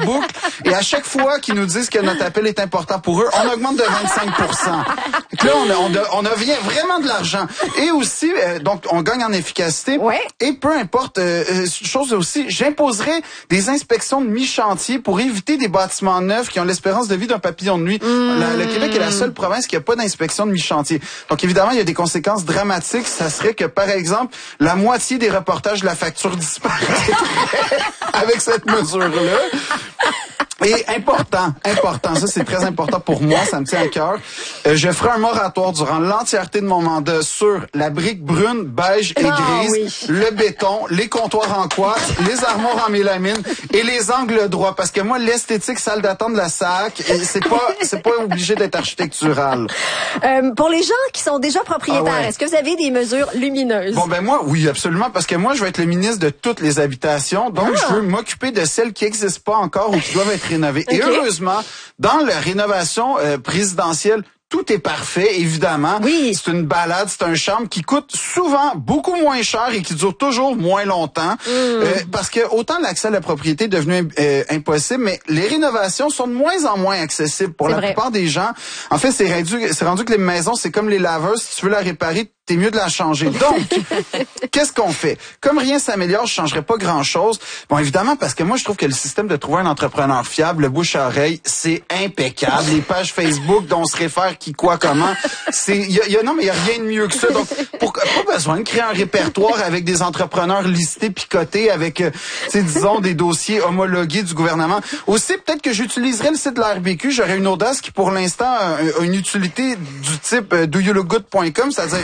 boucle. Et à chaque fois qu'ils nous disent que notre appel est important pour eux, on augmente de 25%. Donc là, on vient vraiment de l'argent. Et aussi, donc, on gagne en efficacité. Ouais. Et peu importe, chose aussi, j'imposerai des inspections de mi-chantier pour éviter des bâtiments neufs qui ont l'espérance de vie d'un papillon de nuit. Le Québec est la seule province qui n'a pas d'inspection de mi-chantier. Donc, évidemment, il y a des conséquences dramatiques. Ça serait que, par exemple, la moitié des reportages de la facture disparaîtrait avec cette mesure-là. Et important, ça c'est très important pour moi, ça me tient à cœur. Je ferai un moratoire durant l'entièreté de mon mandat sur la brique brune, beige et grise, le béton, les comptoirs en quartz, les armoires en mélamine et les angles droits. Parce que moi, l'esthétique salle d'attente de la SAC, c'est pas obligé d'être architectural. Pour les gens qui sont déjà propriétaires, est-ce que vous avez des mesures lumineuses? Bon, ben moi, oui, absolument, parce que moi, je vais être le ministre de toutes les habitations, donc je veux m'occuper de celles qui n'existent pas encore ou qui doivent être rénovées. Et heureusement, dans la rénovation présidentielle, tout est parfait, évidemment. Oui. C'est une balade, c'est un charme qui coûte souvent beaucoup moins cher et qui dure toujours moins longtemps. Parce que autant l'accès à la propriété est devenu impossible, mais les rénovations sont de moins en moins accessibles pour la plupart des gens. En fait, c'est rendu que les maisons, c'est comme les laveuses. Si tu veux la réparer, t'es mieux de la changer. Donc, qu'est-ce qu'on fait? Comme rien s'améliore, je changerai pas grand-chose. Bon, évidemment, parce que moi, je trouve que le système de trouver un entrepreneur fiable, le bouche à oreille, c'est impeccable. Les pages Facebook dont on se réfère qui, quoi, comment, mais il y a rien de mieux que ça. Donc, pas besoin de créer un répertoire avec des entrepreneurs listés, picotés, avec, disons, des dossiers homologués du gouvernement. Aussi, peut-être que j'utiliserais le site de la RBQ. J'aurais une audace qui, pour l'instant, a une utilité du type doyoulookgood.com, c'est-à-dire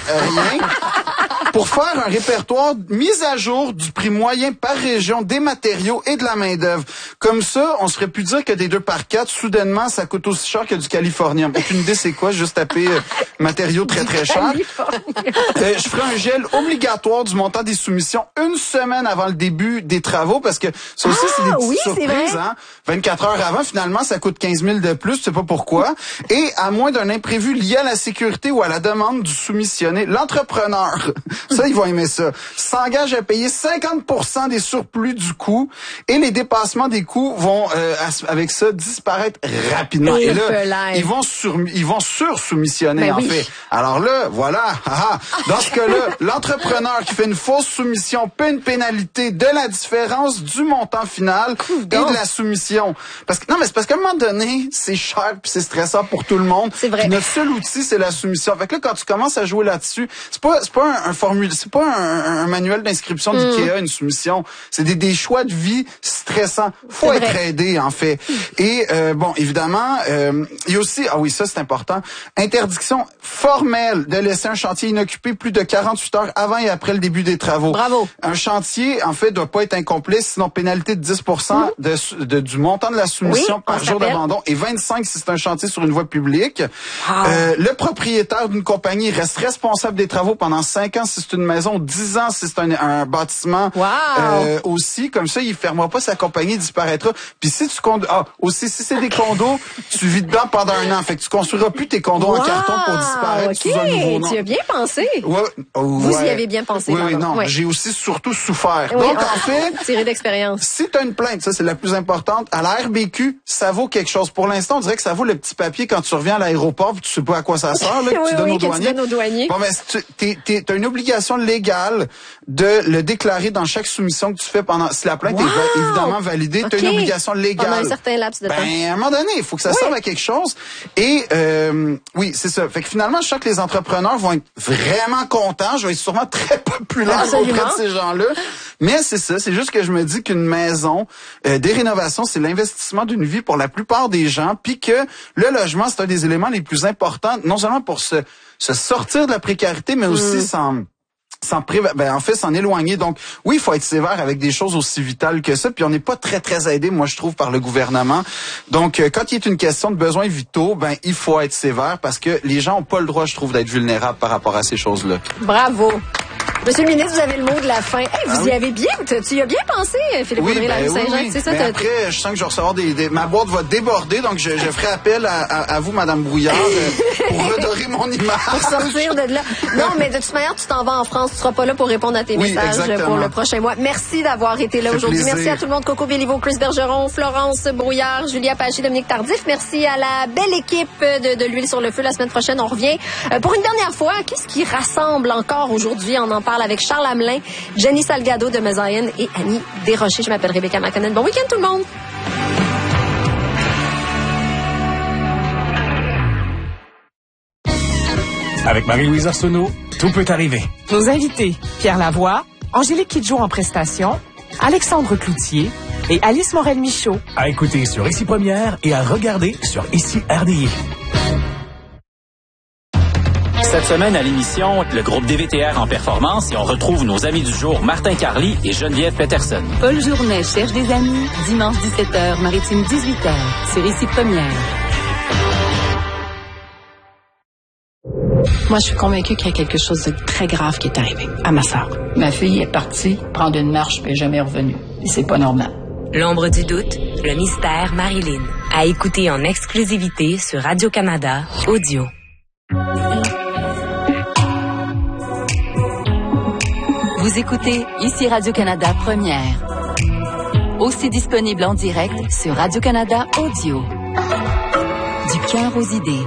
pour faire un répertoire mis à jour du prix moyen par région des matériaux et de la main-d'œuvre. Comme ça, on se ferait plus dire que des 2x4, soudainement, ça coûte aussi cher que du californium. Aucune idée c'est quoi, juste taper matériaux très très chers. Je ferai un gel obligatoire du montant des soumissions une semaine avant le début des travaux, parce que ça aussi, c'est des petites surprises. Hein? 24 heures avant, finalement, ça coûte 15 000 de plus, je sais pas pourquoi. Et à moins d'un imprévu lié à la sécurité ou à la demande du soumissionné, l'entrepreneur, ça, ils vont aimer ça, s'engage à payer 50% des surplus du coût et les dépassements des coûts vont, avec ça, disparaître rapidement. Et là, ils vont sur-soumissionner, en fait. Alors là, voilà. Dans ce cas-là, l'entrepreneur qui fait une fausse soumission paie une pénalité de la différence du montant final et de la soumission. Parce que, non, mais c'est parce qu'à un moment donné, c'est cher puis c'est stressant pour tout le monde. C'est vrai. Puis notre seul outil, c'est la soumission. Fait que là, quand tu commences à jouer là-dessus, c'est pas un manuel d'inscription d'IKEA, une soumission. C'est des choix de vie stressants. Faut être aidé, en fait. Et, bon, évidemment, il y a aussi, ça c'est important, interdiction formelle de laisser un chantier inoccupé plus de 48 heures avant et après le début des travaux. Bravo. Un chantier, en fait, doit pas être incomplet, sinon pénalité de 10% du montant de la soumission par jour d'abandon et 25 si c'est un chantier sur une voie publique. Le propriétaire d'une compagnie reste responsable des travaux pendant 5 ans si c'est une maison, 10 ans si c'est un bâtiment. Aussi, comme ça, il fermera pas sa compagnie, il disparaîtra. Puis si tu aussi, si c'est des condos, tu vis dedans pendant 1 an. Fait que tu construiras plus tes condos en carton pour disparaître sous un nouveau nom. Tu as bien pensé. Vous y avez bien pensé. Oui, non. J'ai aussi surtout souffert. Donc, en fait, tiré d'expérience. Si tu as une plainte, ça c'est la plus importante, à la RBQ, ça vaut quelque chose. Pour l'instant, on dirait que ça vaut le petit papier quand tu reviens à l'aéroport, tu sais pas à quoi ça sert, là, que tu donnes aux douaniers. Bon, ben, t'as une obligation légale de le déclarer dans chaque soumission que tu fais si la plainte est évidemment validée, t'as une obligation légale. Pendant un certain laps de temps. À un moment donné, il faut que ça serve à quelque chose. Et, c'est ça. Fait que finalement, je sens que les entrepreneurs vont être vraiment contents. Je vais être sûrement très populaire auprès de ces gens-là. Mais c'est ça. C'est juste que je me dis qu'une maison, des rénovations, c'est l'investissement d'une vie pour la plupart des gens. Puis que le logement, c'est un des éléments les plus importants, non seulement pour se sortir de la précarité, mais aussi s'en éloigner. Donc, oui, il faut être sévère avec des choses aussi vitales que ça. Puis on n'est pas très, très aidé, moi, je trouve, par le gouvernement. Donc, quand il est une question de besoins vitaux, il faut être sévère parce que les gens ont pas le droit, je trouve, d'être vulnérables par rapport à ces choses-là. Bravo. Monsieur le ministre, vous avez le mot de la fin. Hey, vous y avez bien, tu y as bien pensé, Philippe Audrey, la rue Saint-Jacques, c'est ça? Mais après, je sens que je vais recevoir ma boîte va déborder, donc je ferai appel à vous, Madame Brouillard, pour redorer mon image. Pour sortir de là. Non, mais de toute manière, tu t'en vas en France, tu seras pas là pour répondre à tes messages pour le prochain mois. Merci d'avoir été là aujourd'hui. Merci à tout le monde, Coco Béliveau, Chris Bergeron, Florence Brouillard, Julia Pagé, Dominique Tardif. Merci à la belle équipe de l'huile sur le feu. La semaine prochaine, on revient pour une dernière fois. Qu'est-ce qui rassemble encore aujourd'hui? On en parle avec Charles Hamelin, Jenny Salgado de Mesaïen et Annie Desrochers. Je m'appelle Rebecca McConnell. Bon week-end tout le monde! Avec Marie-Louise Arsenault, tout peut arriver. Nos invités, Pierre Lavoie, Angélique Kidjo en prestation, Alexandre Cloutier et Alice Morel-Michaud. À écouter sur Ici Première et à regarder sur Ici RDI. Cette semaine à l'émission, le groupe DVTR en performance et on retrouve nos amis du jour Martin Carly et Geneviève Peterson. Paul Journet cherche des amis, dimanche 17h, Maritime 18h, sur Ici Première. Moi, je suis convaincue qu'il y a quelque chose de très grave qui est arrivé à ma sœur. Ma fille est partie prendre une marche et n'est jamais revenue. Et c'est pas normal. L'ombre du doute, le mystère Marilyn. À écouter en exclusivité sur Radio-Canada Audio. Vous écoutez Ici Radio-Canada Première. Aussi disponible en direct sur Radio-Canada Audio. Du cœur aux idées.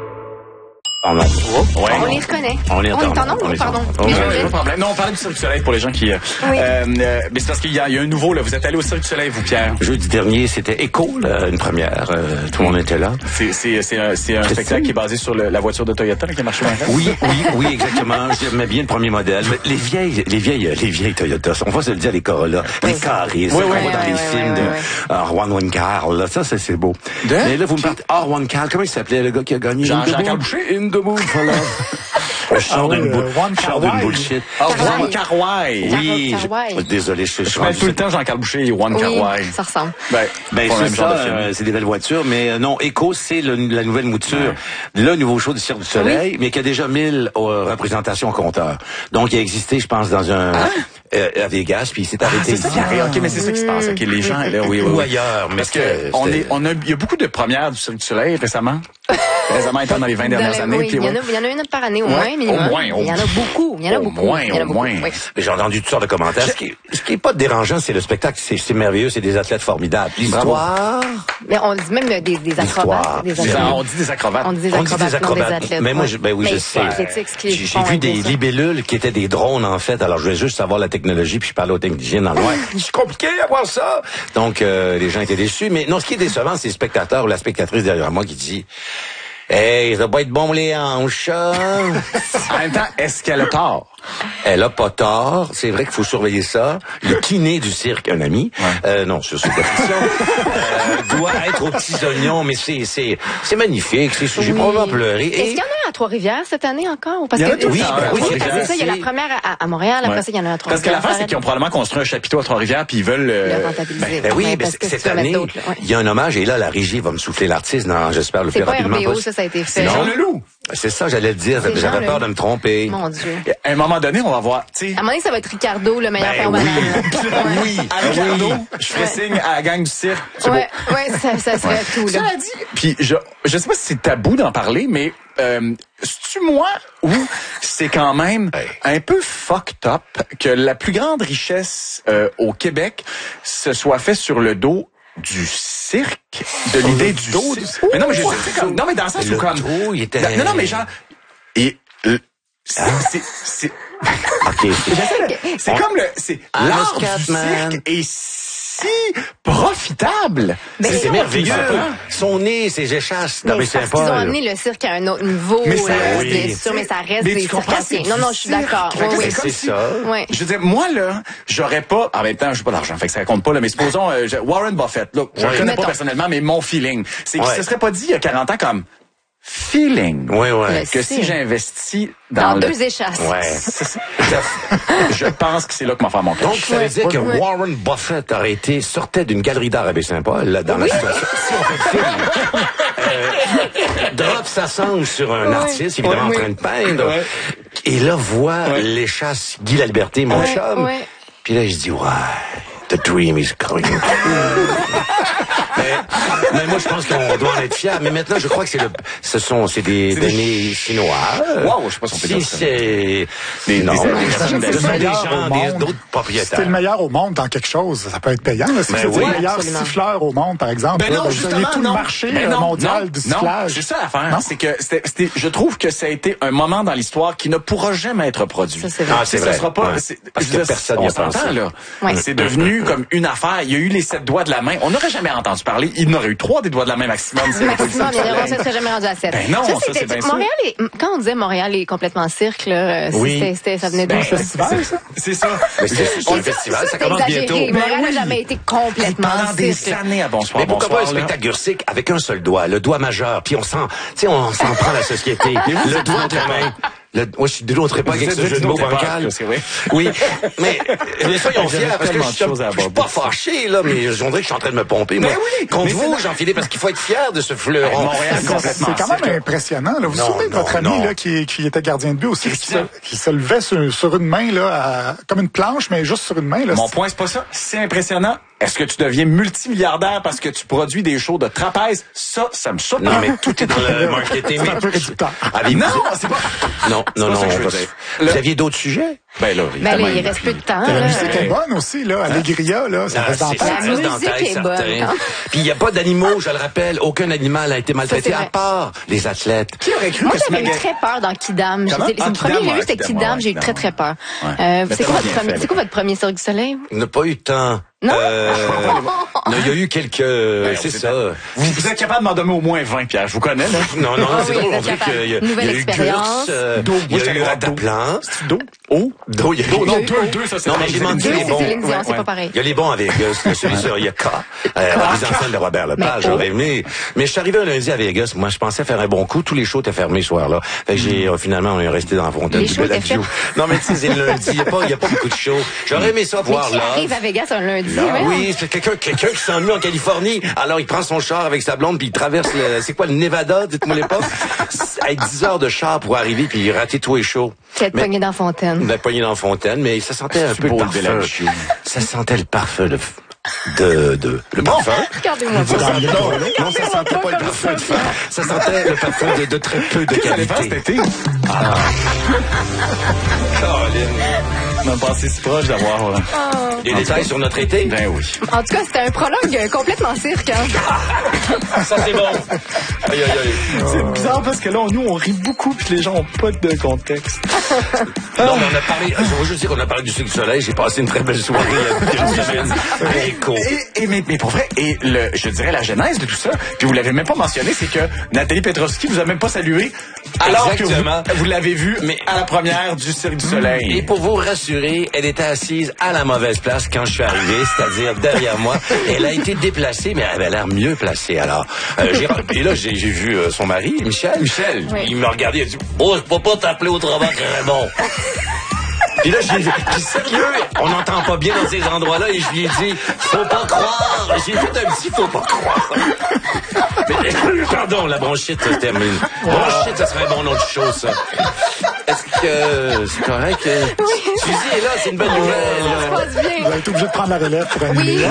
On les reconnaît. On est en nombre, pardon. Pas de problème. Non, on parlait du Cirque du Soleil pour les gens qui... mais c'est parce qu'il y a un nouveau, là. Vous êtes allé au Cirque du Soleil, vous, Pierre. Jeudi dernier, c'était Echo, une première. Tout le monde était là. C'est un spectacle qui est basé sur la voiture de Toyota là, qui a marché dans le Oui, exactement. J'aimais bien le premier modèle. Mais les vieilles Toyota, on va se le dire, les Corolla, les carrés, c'est comme dans les films de Juan Carl, là. Ça, c'est beau. Mais là, vous me parlez... Juan Carl, comment il s'appelait, le gars qui a gagné? Jean-Carl Boucher. In the mood for love. Je sors d'une bullshit. Juan Carway. Oui, désolé, je mets tout le temps Jean-Carl Boucher et Juan Carway. Ça ressemble. Ben c'est ça, c'est des belles voitures, mais non, Echo, c'est la nouvelle mouture, le nouveau show du Cirque du Soleil, mais qui a déjà 1000 représentations au compteur. Donc, il a existé, je pense, dans un... à Vegas, puis il s'est arrêté. C'est ça qui arrive. OK, mais c'est ça qui se passe. OK, les gens, là, oui. Ou ailleurs. Mais parce que il y a beaucoup de premières du Cirque du Soleil récemment. Récemment, étant dans les 20 dernières années. Il y en a une par année, au moins, minimum. Il y en a beaucoup. Au moins. Oui. Mais j'ai entendu toutes sortes de commentaires. Ce qui est pas dérangeant, c'est le spectacle. C'est merveilleux. C'est des athlètes formidables. L'histoire. Mais on dit même des acrobates. On dit des acrobates. On dit des athlètes. Mais moi, je sais. J'ai vu des libellules qui étaient des drones, en fait. Alors, je voulais juste savoir la technologie, puis je parlais aux techniciens dans le loin. C'est compliqué à voir ça. Donc, les gens étaient déçus. Mais non, ce qui est décevant, c'est le spectateur ou la spectatrice derrière moi qui dit... Hey, ça va pas être bon les hanches. En même temps, est-ce qu'elle a tort? Elle a pas tort. C'est vrai qu'il faut surveiller ça. Le kiné du cirque, un ami. Non, sur cette fiction. Doit être aux petits oignons, mais c'est magnifique. J'ai probablement pleuré. Est-ce qu'il y en a à Trois-Rivières cette année encore? Parce que oui, c'est ça. Il y a la première à Montréal. Après ça, il y en a à Trois-Rivières. Parce que l'affaire, c'est qu'ils ont probablement construit un chapiteau à Trois-Rivières, puis ils veulent le rentabiliser. Oui, mais cette année, il y a un hommage, et là, la régie va me souffler l'artiste dans, j'espère, le plus rapidement possible. Ça a été fait. C'est Jean Leloup. C'est ça, j'allais le dire. J'avais peur de me tromper. Mon Dieu. À un moment donné, on va voir, tu sais. À un moment donné, ça va être Ricardo, le meilleur père banane. Oui. Ricardo, je ferais signe à la gang du cirque. Ouais, ça serait tout, là. Ça dit. Puis, je sais pas si c'est tabou d'en parler, mais, c'est-tu moi ou c'est quand même un peu fucked up que la plus grande richesse, au Québec se soit fait sur le dos du cirque, de l'idée du dos. Mais non, mais je sais comme, non, mais dans le sens où comme, non, mais genre, et, c'est, ok. C'est comme l'art du cirque est si profitable. C'est merveilleux. Son nez, ses échasses. Mais c'est parce qu'ils ont amené le cirque à un autre niveau. Mais bien sûr, mais ça reste des circassiens. Non, je suis d'accord. Oui, c'est ça. Je veux dire, moi, là, j'aurais pas, en même temps, j'ai pas d'argent, fait que ça compte pas, là, mais supposons, Warren Buffett, là, je le connais pas personnellement, mais mon feeling, c'est qu'il se serait pas dit il y a 40 ans comme, feeling. Que si j'investis dans deux échasses. Je pense que c'est là que m'a fait mon cas. Donc, ça veut dire que Warren Buffett sortait d'une galerie d'art à Baie-Saint-Paul, là, dans la situation. Si on fait le film, drop sa sangle sur un artiste, évidemment en train de peindre, Et là, l'échasse Guy Laliberté, mon chum. Ouais. Puis là, je dis, the dream is coming. mais moi, je pense qu'on doit en être fiers. Mais maintenant, je crois que c'est des données chinois. Wow, je sais pas si on peut dire ça. C'est d'autres propriétaires. C'était le meilleur au monde dans quelque chose. Ça peut être payant. Si c'est le meilleur siffleur au monde, par exemple. Ben non, vous avez tout le marché mondial du sifflage. C'est ça l'affaire. C'est que je trouve que ça a été un moment dans l'histoire qui ne pourra jamais être produit. Ça, c'est vrai. C'est vrai. Ça sera pas, parce que personne n'y a pensé. C'est devenu comme une affaire. Il y a eu les 7 doigts de la main. On n'aurait jamais entendu parler. Il n'aurait eu 3 des doigts de la main maximum. Maximum, on ne serait jamais rendu à 7. Ben non, ça c'est bien sûr. Quand on disait Montréal est complètement cirque, là, ça venait d'un festival, ça? C'est ça. C'est un festival, ça commence bientôt. Montréal n'a jamais été complètement pendant des années à Bonsoir. Mais pourquoi pas un spectacle Gursic avec un seul doigt, le doigt majeur, puis on s'en prend la société. Le doigt de la main. Moi, je suis de l'autre époque avec ce jeu de mots bancal. Oui, mais soyons fiers, parce que je suis pas fâché, là, mais on dirait que je suis en train de me pomper, moi. Contre vous, Jean-Philippe, parce qu'il faut être fier de ce fleuron. C'est quand même impressionnant, là. Vous vous souvenez de votre ami, là, qui était gardien de but aussi, qui se levait sur une main, là, comme une planche, mais juste sur une main, là. Mon point, c'est pas ça. C'est impressionnant. Est-ce que tu deviens multimilliardaire parce que tu produis des shows de trapèze? Ça me surprend. Non, mais tout est dans le marketing. C'est un peu réducteur. Non, c'est pas... Non. Vous aviez d'autres sujets? Ben là, il reste peu de temps. La musique est bonne aussi, là. Allegria, là, ça reste dans la musique est bonne. Puis il n'y a pas d'animaux, je le rappelle. Aucun animal a été maltraité, à part les athlètes. Qui aurait cru que j'avais eu très peur dans Kidam. C'est le premier que j'ai vu, c'était Kidam. J'ai eu très, très peur. C'est quoi votre premier Cirque du Soleil? On n'a pas eu de temps. Non? Il y a eu quelques... c'est ça. Vous êtes capable de m'en donner au moins 20, Pierre. Je vous connais, là. Non, c'est drôle. On dirait qu'il y a eu Gurs, il y a eu Rataplan. Do, il y a non, deux, ça c'est... Non, mais j'ai menti les bons. C'est pas pareil. Il y a les bons à Vegas, celui sur Yaka, les enfants de Robert Lepage, j'aurais aimé. Mais je suis arrivé un lundi à Vegas, moi je pensais faire un bon coup, tous les shows étaient fermés ce soir-là. Fait que finalement, on est resté dans la fontaine du Bellagio. Non, mais tu sais, c'est le lundi, il y a pas beaucoup de shows. J'aurais aimé ça voir là. Mais qui arrive à Vegas un lundi? Oui, c'est quelqu'un qui s'ennuie en Californie. Alors, il prend son char avec sa blonde, puis il traverse c'est quoi, le Nevada, dites-moi l'époque? Avec 10 heures de char pour arriver, puis il ratait tout et chaud. Être pogné dans la fontaine. Pogné dans la fontaine, mais ça sentait un peu le parfum. Ça sentait le parfum le parfum. Regardez-moi non, ça sentait pas le parfum de fer. Ça sentait le parfum de très peu de qualité. Cet été? Caroline. On a passé si proche d'avoir... Des détails sur notre été? Ben oui. En tout cas, c'était un prologue complètement cirque. Ça, c'est bon. Aïe. C'est bizarre parce que là, nous, on rit beaucoup puis les gens ont pas de contexte. Non, mais on a parlé... Je sais qu'on a parlé du Cirque du Soleil. J'ai passé une très belle soirée il y a une semaine. Mais pour vrai, je dirais la genèse de tout ça, puis vous l'avez même pas mentionné, c'est que Nathalie Petrovski vous a même pas salué alors que vous l'avez vu à la première du Cirque du Soleil. Et pour vous rassurer, elle était assise à la mauvaise place quand je suis arrivé, c'est-à-dire derrière moi. Elle a été déplacée, mais elle avait l'air mieux placée. Alors, et là, j'ai vu son mari, Michel. Oui. Il me regardait, il a dit « Oh, je peux pas t'appeler autrement que Raymond. » Puis là, j'ai sérieux, on n'entend pas bien dans ces endroits-là, et je lui ai dit « Faut pas croire. » J'ai fait un petit « Faut pas croire. » Mais, pardon, la bronchite se termine. Bronchite, ça serait un bon nom de chose, ça. Est-ce que c'est correct? Oui. Suzy est là, c'est une bonne nouvelle. Ça se passe bien. Vous allez être obligé de prendre la relève pour animer.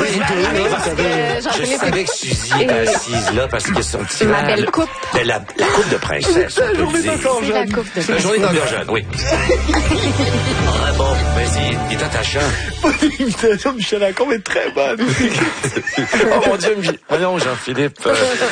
Je savais que Suzy était assise là parce que son petit ma belle coupe. La coupe de princesse. C'est la coupe de princesse. La journée d'encore jeune, oui. Ah bon, vas-y, il est attachant. L'imitation de Michel Lacombe est très bonne. Oh mon Dieu, voyons Jean-Philippe.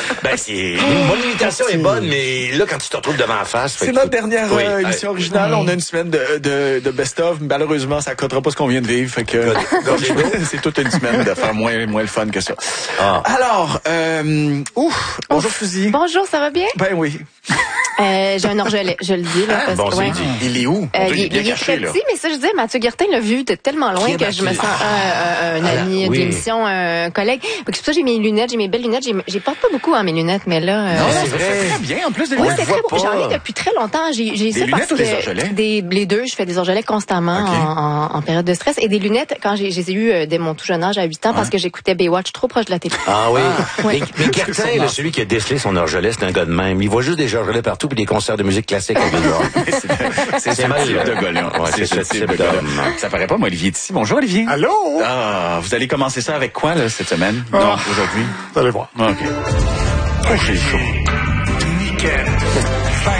Mon imitation est bonne, mais là, quand tu te retrouves devant la face... C'est notre dernière émission originale. On a une semaine de best-of. Malheureusement, ça ne coûtera pas ce qu'on vient de vivre. Fait que c'est toute une semaine de faire moins le fun que ça. Alors, bonjour Suzy. Bonjour, ça va bien? Ben oui. J'ai un orgelet, je le dis. Là, parce que, il est où? Il est très petit, mais ça, je disais, Mathieu Guertin l'a vu de tellement loin que je me sens un ami de l'émission, un collègue. C'est pour ça que j'ai mes lunettes, j'ai mes belles lunettes. J'ai porte pas beaucoup mes lunettes, mais là... Non, c'est vrai. Très bien, en plus de lunettes. Oui, c'est très beau. J'en ai depuis très longtemps. Des lunettes ou des orgelets? Les deux. Je fais des orgelets constamment en période de stress. Et des lunettes, quand je les ai eues dès mon tout jeune âge, à 8 ans, parce que j'écoutais Baywatch trop proche de la télé. Ah oui. Mais Guertin, celui qui a décelé son orgelet, c'est un gars de même. Il voit juste des orgelets partout. puis des concerts de musique classique à Villeroy. C'est mal de gars-là. Ouais, c'est ce type de gars-là. Ça paraît pas, moi, Olivier est ici. Bonjour, Olivier. Allô? Ah, vous allez commencer ça avec quoi, là, cette semaine? Non, aujourd'hui? Vous allez voir. OK. J'ai chaud. Nickel. 5,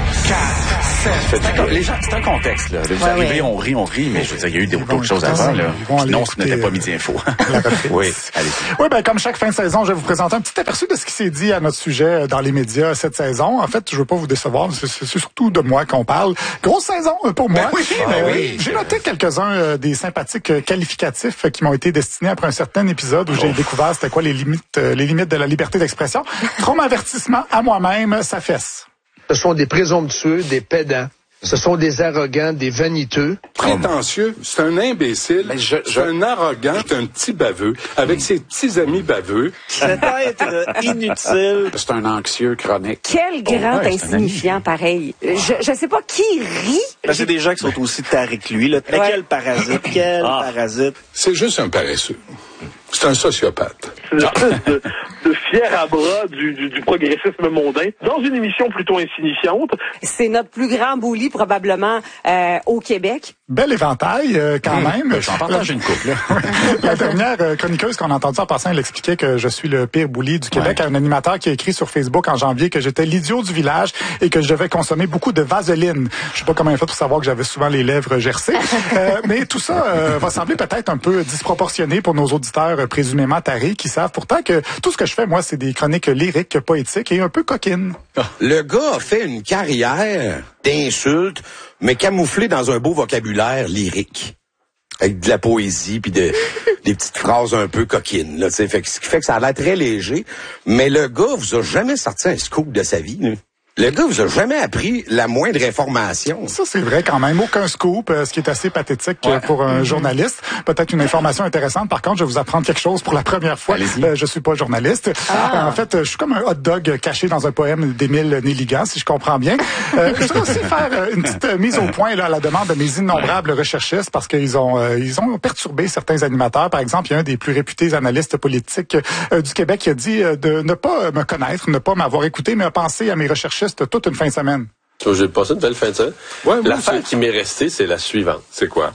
4, 7. Les gens, c'est un contexte, là. Vous arrivez, on rit, mais je veux dire, il y a eu d'autres choses avant, là. Non, ce n'était pas Midi Info. Oui, allez. Oui, ben, comme chaque fin de saison, je vais vous présenter un petit aperçu de ce qui s'est dit à notre sujet dans les médias cette saison. En fait, je veux pas vous décevoir, c'est surtout de moi qu'on parle. Grosse saison pour moi. J'ai noté quelques-uns des sympathiques qualificatifs qui m'ont été destinés après un certain épisode où j'ai découvert c'était quoi les limites de la liberté d'expression. Trop avertissement à moi-même, ça fesse. Ce sont des présomptueux, des pédants. Ce sont des arrogants, des vaniteux. Prétentieux, c'est un imbécile, c'est un arrogant, c'est un petit baveux, avec ses petits amis baveux. C'est être inutile. C'est un anxieux chronique. Quel grand insignifiant, pareil. Je sais pas qui rit. C'est des gens qui sont aussi tarés que lui, là. Mais quel parasite, parasite. C'est juste un paresseux. C'est un sociopathe. C'est une espèce de fier à bras du progressisme mondain dans une émission plutôt insignifiante. C'est notre plus grand bully probablement au Québec. Bel éventail quand même. J'en partage une couple. La dernière chroniqueuse qu'on a entendue en passant, elle expliquait que je suis le pire bully du Québec à un animateur qui a écrit sur Facebook en janvier que j'étais l'idiot du village et que je devais consommer beaucoup de vaseline. Je sais pas comment il a fait pour savoir que j'avais souvent les lèvres gercées. Mais tout ça va sembler peut-être un peu disproportionné pour nos auditeurs présumément tarés qui savent pourtant que tout ce que je fais, moi, c'est des chroniques lyriques, poétiques et un peu coquines. Le gars a fait une carrière d'insultes, mais camouflée dans un beau vocabulaire lyrique. Avec de la poésie puis des petites phrases un peu coquines, là, ce qui fait que ça a l'air très léger. Mais le gars vous a jamais sorti un scoop de sa vie, là. Le gars vous a jamais appris la moindre information. Ça, c'est vrai quand même. Aucun scoop, ce qui est assez pathétique pour un journaliste. Peut-être une information intéressante. Par contre, je vais vous apprendre quelque chose pour la première fois. Je suis pas journaliste. En fait, je suis comme un hot dog caché dans un poème d'Émile Nelligan, si je comprends bien. Je voudrais aussi faire une petite mise au point là, à la demande de mes innombrables recherchistes parce qu'ils ont perturbé certains animateurs. Par exemple, il y a un des plus réputés analystes politiques du Québec qui a dit de ne pas me connaître, ne pas m'avoir écouté, mais à penser à mes recherchistes toute une fin de semaine. J'ai passé une belle fin de semaine. L'affaire qui m'est restée, c'est la suivante. C'est quoi?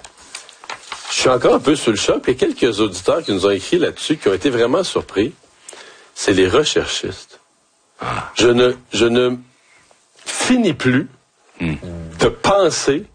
Je suis encore un peu sous le choc. Il y a quelques auditeurs qui nous ont écrit là-dessus qui ont été vraiment surpris. C'est les recherchistes. Je ne finis plus de penser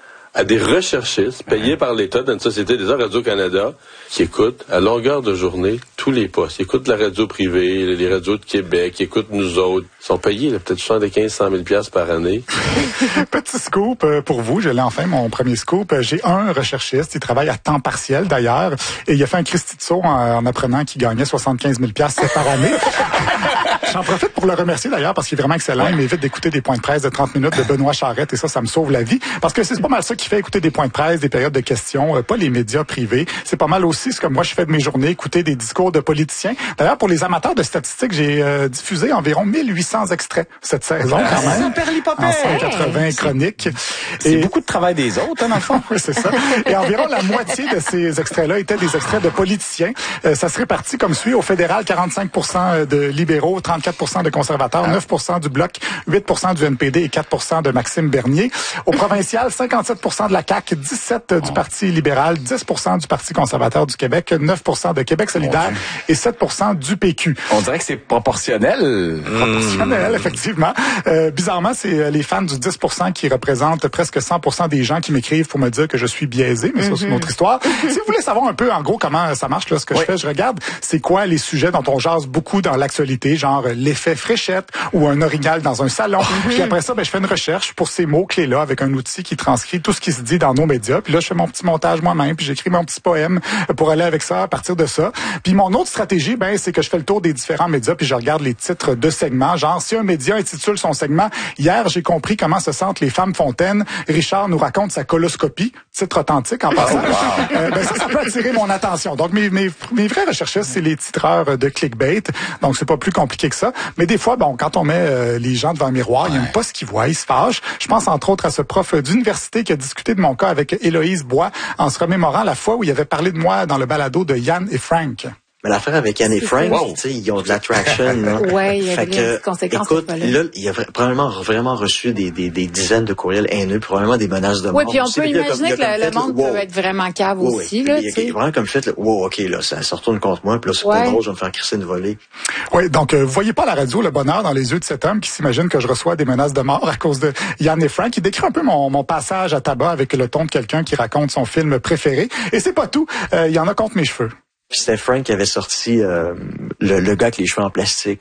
à des recherchistes payés par l'État dans une société des arts Radio-Canada qui écoutent à longueur de journée tous les postes. Ils écoutent la radio privée, les radios de Québec, ils écoutent nous autres. Ils sont payés peut-être 75 000 $100 par année. Petit scoop pour vous, je l'ai enfin, mon premier scoop. J'ai un recherchiste, il travaille à temps partiel d'ailleurs, et il a fait un Christy de saut en apprenant qu'il gagnait 75 000 $ par année. J'en profite pour le remercier d'ailleurs parce qu'il est vraiment excellent. Il m'évite d'écouter des points de presse de 30 minutes de Benoît Charette et ça me sauve la vie. Parce que c'est pas mal ça qui fait écouter des points de presse, des périodes de questions, pas les médias privés. C'est pas mal aussi ce que moi je fais de mes journées, écouter des discours de politiciens. D'ailleurs, pour les amateurs de statistiques, j'ai diffusé environ 1800 extraits cette saison quand même. En 180 chroniques. C'est beaucoup de travail des autres, hein, dans le fond. Oui, c'est ça. Et environ la moitié de ces extraits-là étaient des extraits de politiciens. Ça se répartit comme suit. Au fédéral, 45% de libéraux, 34% de conservateurs, 9% du Bloc, 8% du NPD et 4% de Maxime Bernier. Au provincial, 57% de la CAQ, 17% du Parti libéral, 10% du Parti conservateur du Québec, 9% de Québec solidaire et 7% du PQ. On dirait que c'est proportionnel. Proportionnel, effectivement. Bizarrement, c'est les fans du 10% qui représentent presque 100% des gens qui m'écrivent pour me dire que je suis biaisé, mais ça, c'est une autre histoire. Si vous voulez savoir un peu, en gros, comment ça marche, là, ce que je fais, je regarde, c'est quoi les sujets dont on jase beaucoup dans l'actualité, genre l'effet fréchette ou un orignal dans un salon. Puis après ça, je fais une recherche pour ces mots-clés-là avec un outil qui transcrit tout ce qui se dit dans nos médias. Puis là, je fais mon petit montage moi-même, puis j'écris mon petit poème pour aller avec ça à partir de ça. Puis mon autre stratégie, c'est que je fais le tour des différents médias, puis je regarde les titres de segments. Genre, si un média intitule son segment « Hier, j'ai compris comment se sentent les femmes fontaines. Richard nous raconte sa coloscopie », titre authentique en passant. Ça peut attirer mon attention. Donc, mes vrais recherchistes, c'est les titreurs de clickbait. Donc, c'est pas plus compliqué que ça. Mais des fois, quand on met les gens devant un miroir, ils n'aiment pas ce qu'ils voient, ils se fâchent. Je pense entre autres à ce prof d'université qui a discuté de mon cas avec Héloïse Bois en se remémorant la fois où il avait parlé de moi dans le balado de Yann et Frank. Mais l'affaire avec Anne et Frank, tu sais, ils ont de l'attraction, là. Ouais, il y a des conséquences. Écoute, là, il a probablement vraiment reçu des dizaines de courriels haineux, probablement des menaces de mort. Oui, puis on peut imaginer que le monde peut être vraiment cave aussi, là. Il y a vraiment comme fait, OK, là, ça se retourne contre moi, puis là, c'est pas drôle, je vais me faire crisser une volée. Oui, donc, vous voyez pas à la radio le bonheur dans les yeux de cet homme qui s'imagine que je reçois des menaces de mort à cause de Yann et Frank. Il décrit un peu mon passage à tabac avec le ton de quelqu'un qui raconte son film préféré. Et c'est pas tout, il y en a contre mes cheveux. Puis c'était Frank qui avait sorti le gars avec les cheveux en plastique.